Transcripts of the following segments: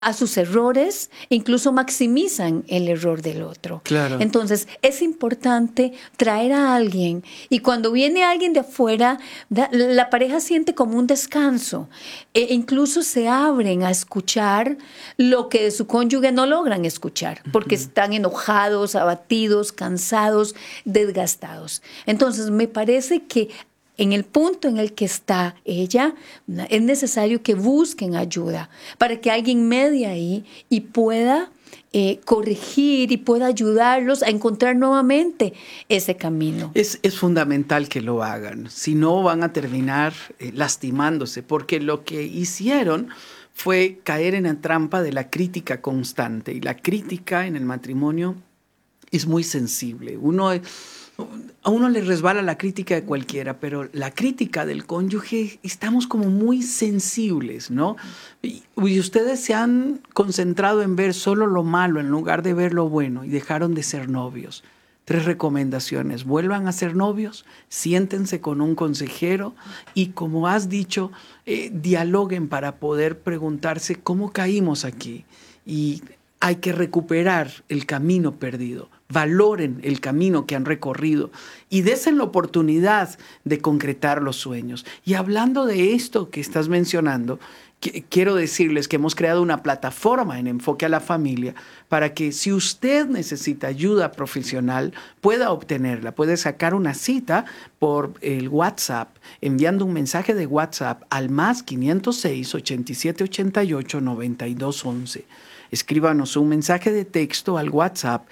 a sus errores, incluso maximizan el error del otro. Claro. Entonces, es importante traer a alguien, y cuando viene alguien de afuera, la pareja siente como un descanso, e incluso se abren a escuchar lo que de su cónyuge no logran escuchar, porque están enojados, abatidos, cansados, desgastados. Entonces, me parece que en el punto en el que está ella, es necesario que busquen ayuda para que alguien medie ahí y pueda corregir y pueda ayudarlos a encontrar nuevamente ese camino. Es fundamental que lo hagan, si no van a terminar lastimándose, porque lo que hicieron fue caer en la trampa de la crítica constante, y la crítica en el matrimonio es muy sensible. A uno le resbala la crítica de cualquiera, pero la crítica del cónyuge estamos como muy sensibles, ¿no? Y ustedes se han concentrado en ver solo lo malo en lugar de ver lo bueno y dejaron de ser novios. 3 recomendaciones: vuelvan a ser novios, siéntense con un consejero y, como has dicho, dialoguen para poder preguntarse cómo caímos aquí, y hay que recuperar el camino perdido. Valoren el camino que han recorrido y desen la oportunidad de concretar los sueños. Y hablando de esto que estás mencionando, quiero decirles que hemos creado una plataforma en Enfoque a la Familia para que, si usted necesita ayuda profesional, pueda obtenerla. Puede sacar una cita por el WhatsApp, enviando un mensaje de WhatsApp al +506 87 88 92 11. Escríbanos un mensaje de texto al WhatsApp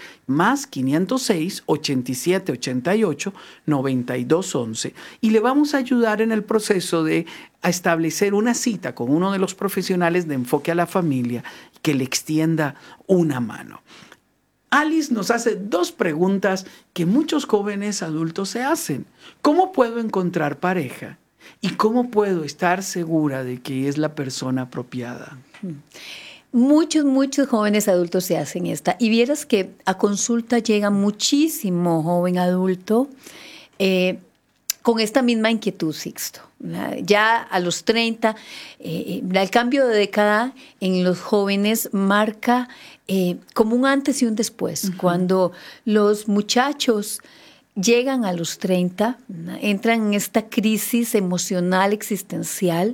+506 87 88 92 11, y le vamos a ayudar en el proceso de establecer una cita con uno de los profesionales de Enfoque a la Familia que le extienda una mano. Alice nos hace 2 preguntas que muchos jóvenes adultos se hacen. ¿Cómo puedo encontrar pareja? ¿Y cómo puedo estar segura de que es la persona apropiada? Muchos jóvenes adultos se hacen esta. Y vieras que a consulta llega muchísimo joven adulto con esta misma inquietud, Sixto. Ya a los 30, el cambio de década en los jóvenes marca como un antes y un después. Cuando los muchachos llegan a los 30, entran en esta crisis emocional existencial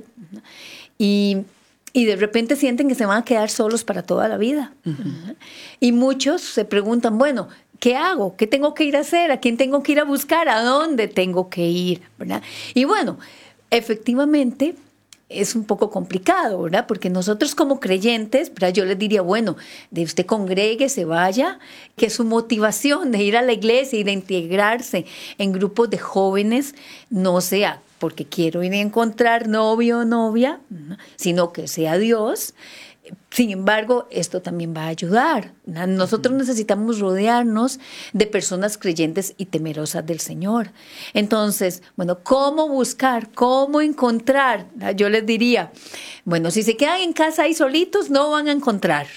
y de repente sienten que se van a quedar solos para toda la vida. Y muchos se preguntan, bueno, ¿qué hago? ¿Qué tengo que ir a hacer? ¿A quién tengo que ir a buscar? ¿A dónde tengo que ir? ¿Verdad? Y bueno, efectivamente es un poco complicado, ¿verdad? Porque nosotros como creyentes, ¿verdad? Yo les diría, bueno, de usted congregue, se vaya, que su motivación de ir a la iglesia y de integrarse en grupos de jóvenes no sea porque quiero ir a encontrar novio o novia, sino que sea Dios. Sin embargo, esto también va a ayudar. Nosotros necesitamos rodearnos de personas creyentes y temerosas del Señor. Entonces, bueno, ¿cómo buscar? ¿Cómo encontrar? Yo les diría, bueno, si se quedan en casa ahí solitos, no van a encontrar.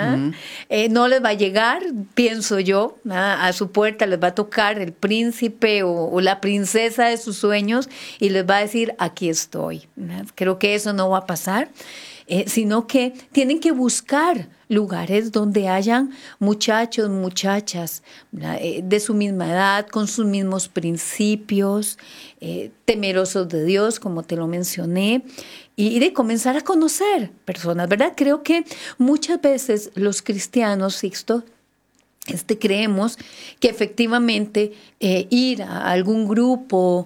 No les va a llegar, pienso yo, a su puerta les va a tocar el príncipe o la princesa de sus sueños y les va a decir, aquí estoy. Creo que eso no va a pasar. Sino que tienen que buscar lugares donde hayan muchachos, muchachas de su misma edad, con sus mismos principios, temerosos de Dios, como te lo mencioné, y de comenzar a conocer personas, ¿verdad? Creo que muchas veces los cristianos, Sixto, creemos que efectivamente ir a algún grupo,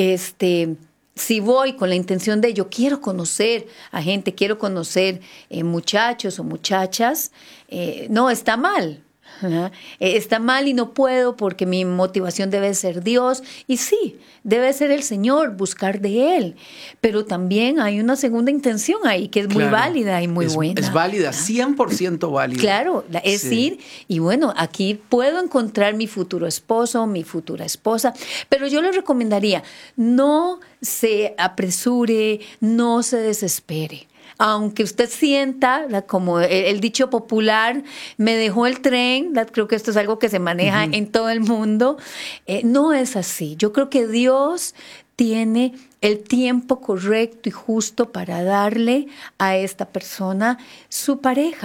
si voy con la intención de yo quiero conocer a gente, quiero conocer muchachos o muchachas, no, está mal. Está mal y no puedo porque mi motivación debe ser Dios. Y sí, debe ser el Señor, buscar de Él. Pero también hay una segunda intención ahí que es muy válida y muy buena. Es válida, 100% válida. Claro, es ir y bueno, aquí puedo encontrar mi futuro esposo, mi futura esposa. Pero yo les recomendaría, no se apresure, no se desespere. Aunque usted sienta, como el dicho popular, me dejó el tren, creo que esto es algo que se maneja en todo el mundo, no es así. Yo creo que Dios tiene el tiempo correcto y justo para darle a esta persona su pareja.